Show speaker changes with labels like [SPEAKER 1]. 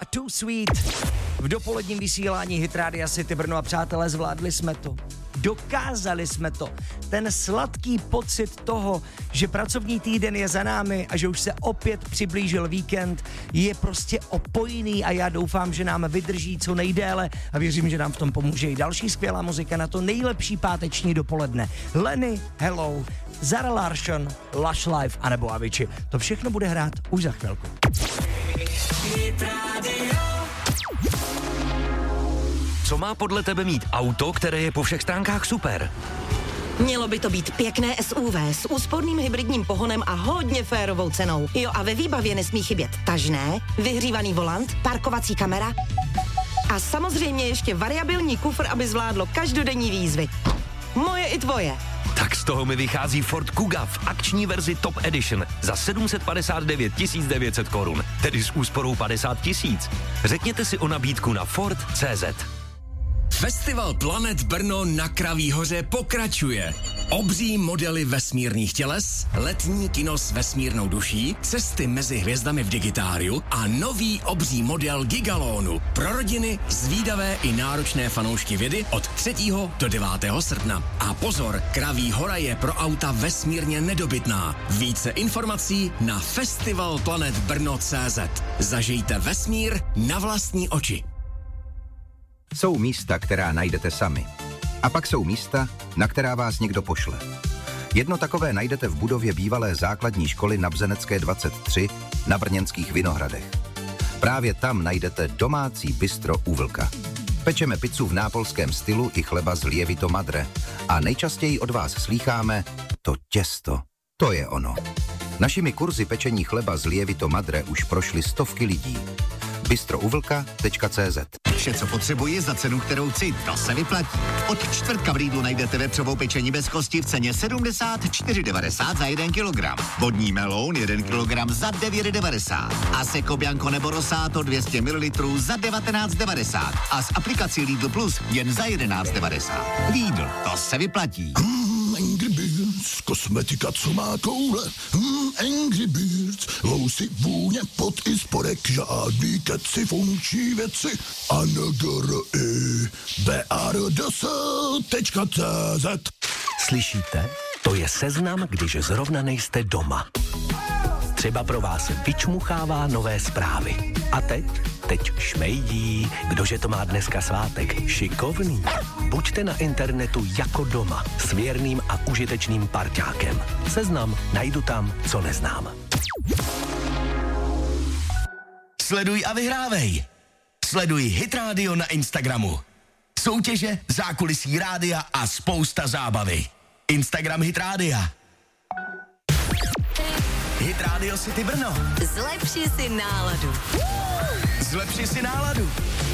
[SPEAKER 1] a Too Sweet. V dopoledním vysílání Hit Rádia City Brno a přátelé, zvládli jsme to. Dokázali jsme to. Ten sladký pocit toho, že pracovní týden je za námi a že už se opět přiblížil víkend, je prostě opojný a já doufám, že nám vydrží co nejdéle a věřím, že nám v tom pomůže i další skvělá muzika na to nejlepší páteční dopoledne. Lenny, Hello, Zara Larsson, Lush Life anebo Avicii. To všechno bude hrát už za chvilku.
[SPEAKER 2] Co má podle tebe mít auto, které je po všech stránkách super?
[SPEAKER 3] Mělo by to být pěkné SUV s úsporným hybridním pohonem a hodně férovou cenou. Jo, a ve výbavě nesmí chybět tažné, vyhřívaný volant, parkovací kamera a samozřejmě ještě variabilní kufr, aby zvládlo každodenní výzvy. Moje i tvoje.
[SPEAKER 2] Tak z toho mi vychází Ford Kuga v akční verzi Top Edition za 759 900 korun, tedy s úsporou 50 000. Řekněte si o nabídku na Ford.cz.
[SPEAKER 4] Festival Planet Brno na Kraví hoře pokračuje. Obří modely vesmírných těles, letní kino s vesmírnou duší, cesty mezi hvězdami v digitáriu a nový obří model Gigalonu pro rodiny, zvídavé i náročné fanoušky vědy od 3. do 9. srpna. A pozor, Kraví hora je pro auta vesmírně nedobytná. Více informací na festivalplanetbrno.cz. Zažijte vesmír na vlastní oči.
[SPEAKER 5] Jsou místa, která najdete sami. A pak jsou místa, na která vás někdo pošle. Jedno takové najdete v budově bývalé základní školy na Bzenecké 23 na brněnských Vinohradech. Právě tam najdete domácí bistro u Vlka. Pečeme pizzu v nápolském stylu i chleba z Lievito Madre. A nejčastěji od vás slýcháme to těsto. To je ono. Našimi kurzy pečení chleba z Lievito Madre už prošly stovky lidí. bistrouVlka.cz.
[SPEAKER 6] Vše, co potřebuji za cenu, kterou chci, to se vyplatí. Od čtvrtka v Lidlu najdete vepřovou pečení bez kosti v ceně 74,90 za 1 kilogram. Vodní meloun 1 kilogram za 9,90. A Seco Bianco nebo Rosato 200 ml za 19,90. A s aplikací Lidl Plus jen za 11,90. Lidl, to se vyplatí.
[SPEAKER 7] Angry Birds, kosmetika, co má koule. Angry Birds, vousy, vůně, pot i spodek, žádný keci, funkční věci. BARDS.cz.
[SPEAKER 2] Slyšíte? To je seznam, když zrovna nejste doma. Třeba pro vás vyčmuchává nové zprávy. A teď šmejdí, kdože to má dneska svátek. Šikovný. Buďte na internetu jako doma s věrným a užitečným parťákem. Seznam najdu tam, co neznám.
[SPEAKER 8] Sleduj a vyhrávej. Sleduj Hit Radio na Instagramu. Soutěže, zákulisí rádia a spousta zábavy. Instagram Hit Rádia. Hit Radio City Brno.
[SPEAKER 3] Zlepši si náladu.
[SPEAKER 8] Zlepši si náladu.